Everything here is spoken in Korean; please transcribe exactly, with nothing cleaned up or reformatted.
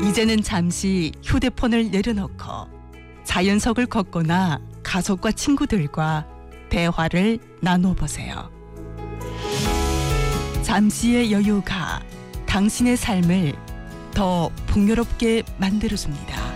이제는 잠시 휴대폰을 내려놓고 자연석을 걷거나 가족과 친구들과 대화를 나눠보세요. 잠시의 여유가 당신의 삶을 더 풍요롭게 만들어줍니다.